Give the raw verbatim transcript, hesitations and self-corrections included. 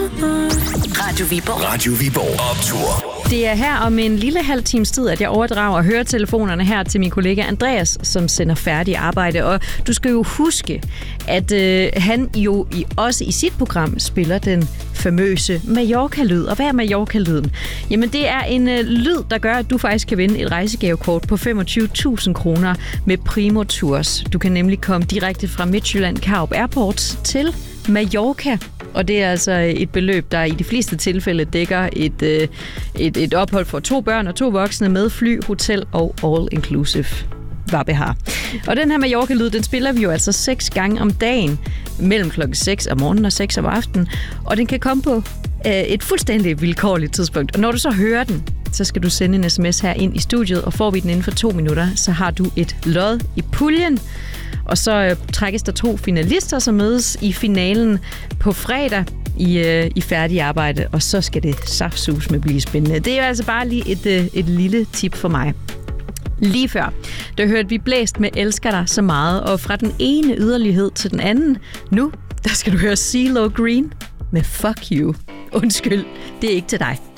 Radio Viborg. Radio Viborg Optur. Det er her om en lille halv times tid, at jeg overdrager høretelefonerne her til min kollega Andreas, som sender færdig arbejde. Og du skal jo huske, at øh, han jo i, også i sit program spiller den famøse Mallorca-lyd. Og hvad er Mallorca-lyden? Jamen det er en øh, lyd, der gør, at du faktisk kan vinde et rejsegavekort på femogtyve tusind kroner med Primo Tours. Du kan nemlig komme direkte fra Midtjylland Karup Airport til Mallorca. Og det er altså et beløb, der i de fleste tilfælde dækker et, øh, et, et ophold for to børn og to voksne med fly, hotel og all-inclusive. Hvad vi har. Og den her Mallorca-lyd, den spiller vi jo altså seks gange om dagen, mellem klokken seks om morgenen og seks om aftenen. Og den kan komme på øh, et fuldstændig vilkårligt tidspunkt. Og når du så hører den, så skal du sende en sms her ind i studiet, og får vi den inden for to minutter, så har du et lod i puljen. Og så øh, trækkes der to finalister, som mødes i finalen på fredag i, øh, i færdig arbejde. Og så skal det saftsus med blive spændende. Det er jo altså bare lige et, øh, et lille tip for mig. Lige før, der hørte vi blæst med Elsker dig så meget, og fra den ene yderlighed til den anden. Nu, der skal du høre CeeLo Green med Fuck You. Undskyld, det er ikke til dig.